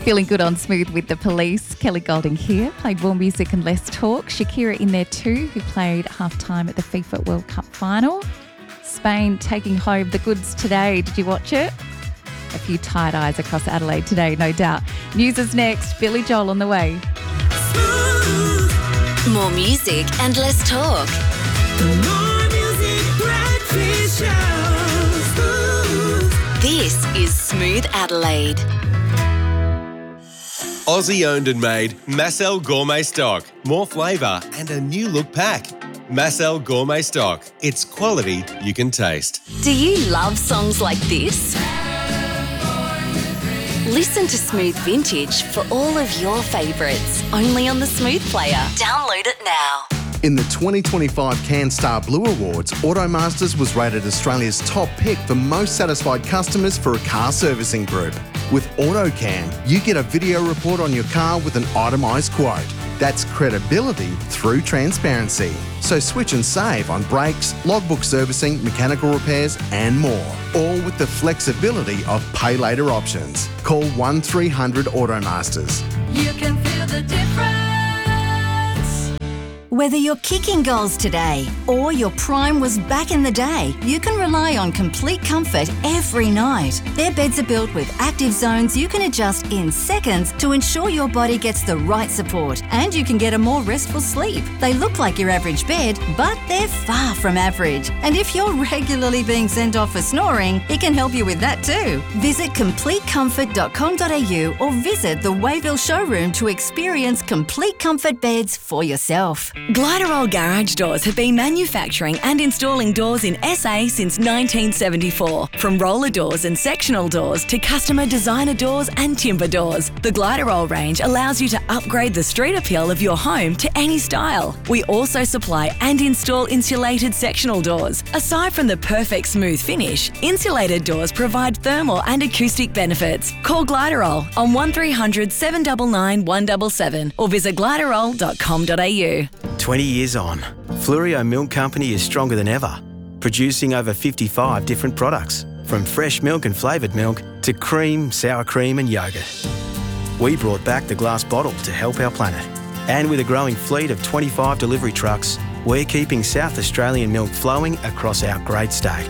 Feeling good on Smooth with the Police. Kelly Golding here, played more music and less talk. Shakira in there too, who played half-time at the FIFA World Cup final. Spain taking home the goods today. Did you watch it? A few tight eyes across Adelaide today, no doubt. News is next. Billy Joel on the way. More music and less talk. More music, breakfast show. This is Smooth Adelaide. Aussie owned and made Massel Gourmet Stock. More flavour and a new look pack. Massel Gourmet Stock. It's quality you can taste. Do you love songs like this? Listen to Smooth Vintage for all of your favourites. Only on the Smooth Player. Download it now. In the 2025 CanStar Blue Awards, Automasters was rated Australia's top pick for most satisfied customers for a car servicing group. With AutoCam, you get a video report on your car with an itemised quote. That's credibility through transparency. So switch and save on brakes, logbook servicing, mechanical repairs and more. All with the flexibility of pay later options. Call 1300 Automasters. You can feel the difference. Whether you're kicking goals today or your prime was back in the day, you can rely on Complete Comfort every night. Their beds are built with active zones you can adjust in seconds to ensure your body gets the right support and you can get a more restful sleep. They look like your average bed, but they're far from average. And if you're regularly being sent off for snoring, it can help you with that too. Visit CompleteComfort.com.au or visit the Wayville showroom to experience Complete Comfort beds for yourself. Gliderol Garage Doors have been manufacturing and installing doors in SA since 1974. From roller doors and sectional doors to customer designer doors and timber doors, the Gliderol range allows you to upgrade the street appeal of your home to any style. We also supply and install insulated sectional doors. Aside from the perfect smooth finish, insulated doors provide thermal and acoustic benefits. Call Gliderol on 1300 799 177 or visit gliderol.com.au. 20 years on, Fluorio Milk Company is stronger than ever, producing over 55 different products, from fresh milk and flavoured milk to cream, sour cream and yoghurt. We brought back the glass bottle to help our planet. And with a growing fleet of 25 delivery trucks, we're keeping South Australian milk flowing across our great state.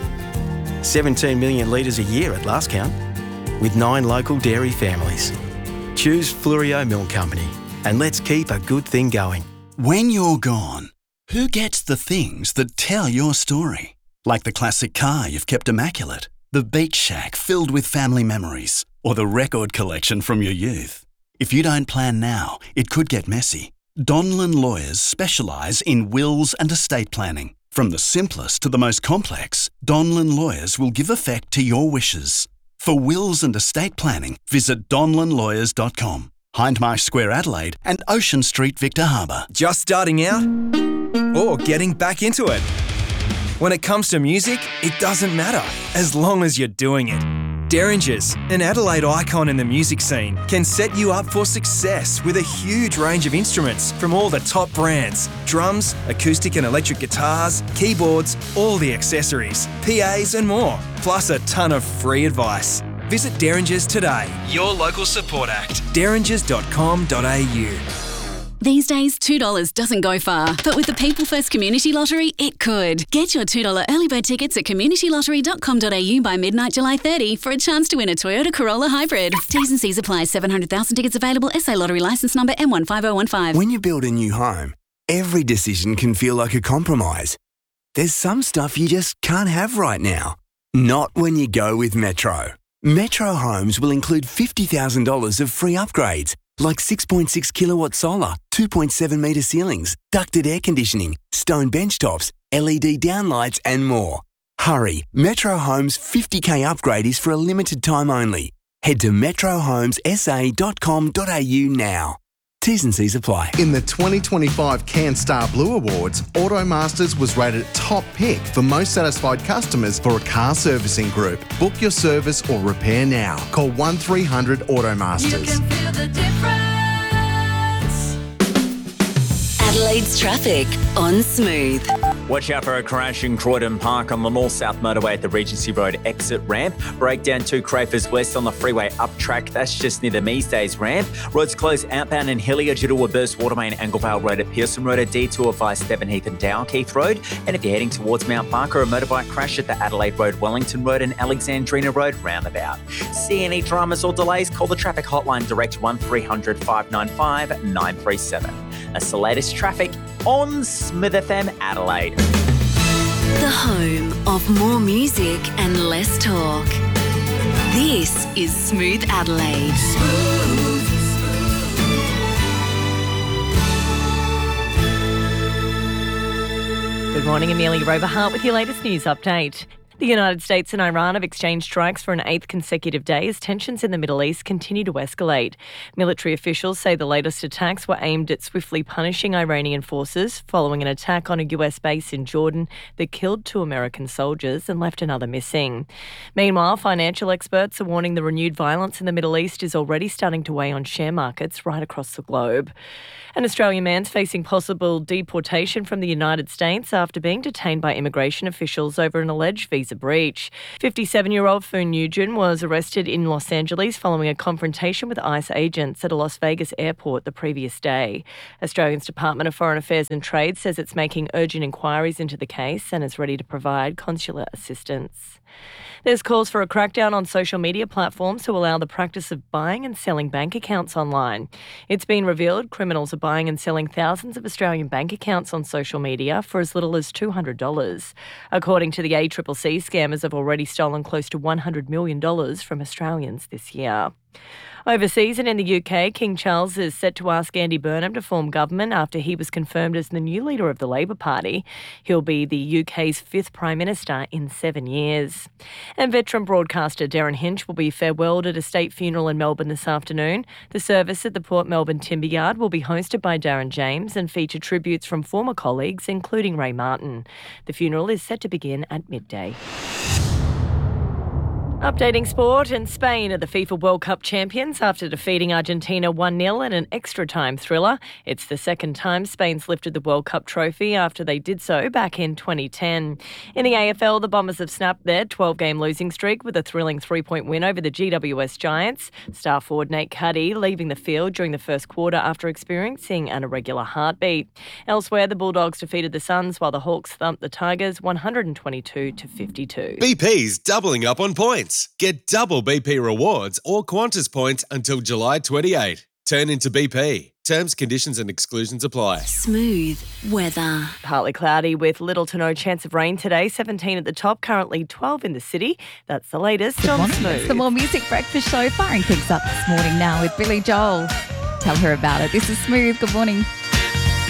17 million litres a year at last count, with 9 local dairy families. Choose Fluorio Milk Company and let's keep a good thing going. When you're gone, who gets the things that tell your story? Like the classic car you've kept immaculate, the beach shack filled with family memories, or the record collection from your youth. If you don't plan now, it could get messy. Donlan Lawyers specialise in wills and estate planning. From the simplest to the most complex, Donlan Lawyers will give effect to your wishes. For wills and estate planning, visit donlanlawyers.com. Hindmarsh Square, Adelaide and Ocean Street, Victor Harbour. Just starting out or getting back into it? When it comes to music, it doesn't matter as long as you're doing it. Derringers, an Adelaide icon in the music scene, can set you up for success with a huge range of instruments from all the top brands. Drums, acoustic and electric guitars, keyboards, all the accessories, PAs and more, plus a ton of free advice. Visit Derringers today, your local support act, derringers.com.au. These days, $2 doesn't go far, but with the People First Community Lottery, it could. Get your $2 early bird tickets at communitylottery.com.au by midnight July 30 for a chance to win a Toyota Corolla Hybrid. T's and C's apply. 700,000 tickets available. SA Lottery licence number M15015. When you build a new home, every decision can feel like a compromise. There's some stuff you just can't have right now. Not when you go with Metro. Metro Homes will include $50,000 of free upgrades, like 6.6 kilowatt solar, 2.7 metre ceilings, ducted air conditioning, stone bench tops, LED downlights and more. Hurry, Metro Homes 50k upgrade is for a limited time only. Head to metrohomesa.com.au now. T's and C's apply. In the 2025 CanStar Blue Awards, Automasters was rated top pick for most satisfied customers for a car servicing group. Book your service or repair now. Call 1300 Automasters. You can feel the difference. Adelaide's traffic on Smooth. Watch out for a crash in Croydon Park on the north-south motorway at the Regency Road exit ramp. Breakdown to Crafers West on the freeway up track. That's just near the Measdays ramp. Roads closed outbound in Hillier due to a burst water main. Anglevale Road at Pearson Road. A detour via Stevenheath and Dalkeith Road. And if you're heading towards Mount Barker, a motorbike crash at the Adelaide Road, Wellington Road and Alexandrina Road roundabout. See any dramas or delays? Call the traffic hotline direct 1300 595 937. That's the latest traffic on Smith FM Adelaide. The home of more music and less talk. This is Smooth Adelaide. Good morning, Amelia Roberhart with your latest news update. The United States and Iran have exchanged strikes for an 8th consecutive day as tensions in the Middle East continue to escalate. Military officials say the latest attacks were aimed at swiftly punishing Iranian forces following an attack on a US base in Jordan that killed 2 American soldiers and left another missing. Meanwhile, financial experts are warning the renewed violence in the Middle East is already starting to weigh on share markets right across the globe. An Australian man's facing possible deportation from the United States after being detained by immigration officials over an alleged visa breach. 57-year-old Foon Nugent was arrested in Los Angeles following a confrontation with ICE agents at a Las Vegas airport the previous day. Australia's Department of Foreign Affairs and Trade says it's making urgent inquiries into the case and is ready to provide consular assistance. There's calls for a crackdown on social media platforms to allow the practice of buying and selling bank accounts online. It's been revealed criminals are buying and selling thousands of Australian bank accounts on social media for as little as $200. According to the ACCC, scammers have already stolen close to $100 million from Australians this year. Overseas and in the UK, King Charles is set to ask Andy Burnham to form government after he was confirmed as the new leader of the Labor Party. He'll be the UK's 5th Prime Minister in 7 years. And veteran broadcaster Darren Hinch will be farewelled at a state funeral in Melbourne this afternoon. The service at the Port Melbourne Timber Yard will be hosted by Darren James and feature tributes from former colleagues, including Ray Martin. The funeral is set to begin at midday. Updating sport, and Spain are the FIFA World Cup champions after defeating Argentina 1-0 in an extra-time thriller. It's the second time Spain's lifted the World Cup trophy after they did so back in 2010. In the AFL, the Bombers have snapped their 12-game losing streak with a thrilling 3-point win over the GWS Giants. Star forward Nate Cuddy leaving the field during the first quarter after experiencing an irregular heartbeat. Elsewhere, the Bulldogs defeated the Suns while the Hawks thumped the Tigers 122-52. BP's doubling up on points. Get double BP rewards or Qantas points until July 28. Turn into BP. Terms, conditions and exclusions apply. Smooth weather. Partly cloudy with little to no chance of rain today. 17 at the top, currently 12 in the city. That's the latest on Smooth. It's the More Music Breakfast Show, firing things up this morning now with Billy Joel. Tell her about it. This is Smooth. Good morning.